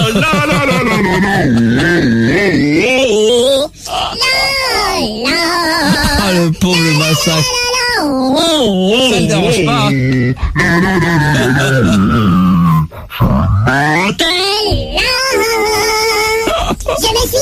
Ah, le pauvre le massacre. Ça ne dérange pas.